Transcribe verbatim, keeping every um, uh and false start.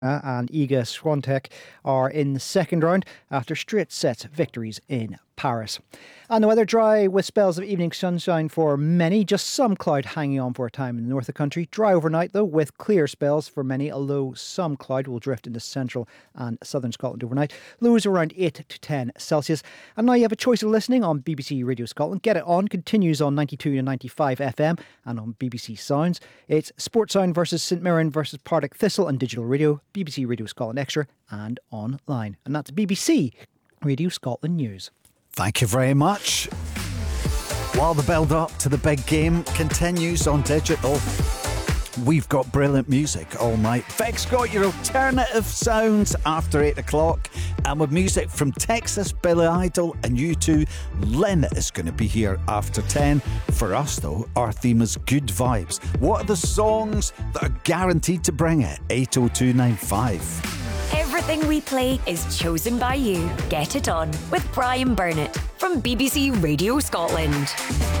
and Iga Swiatek are in the second round after straight sets victories in Paris. And the weather dry with spells of evening sunshine for many, just some cloud hanging on for a time in the north of the country. Dry overnight though, with clear spells for many, although some cloud will drift into central and southern Scotland overnight. Lows around eight to ten Celsius. And now you have a choice of listening on B B C Radio Scotland. Get It On continues on ninety-two to ninety-five F M and on B B C Sounds. It's Sportsound versus St Mirren versus Partick Thistle on digital radio, B B C Radio Scotland Extra and online. And that's B B C Radio Scotland News. Thank you very much. While the build-up to the big game continues on digital, we've got brilliant music all night. Vic's got your alternative sounds after eight o'clock, and with music from Texas, Billy Idol and U two, Lynn is going to be here after ten. For us though, our theme is good vibes. What are the songs that are guaranteed to bring it? eight oh two nine five. Everything we play is chosen by you. Get It On with Brian Burnett from B B C Radio Scotland.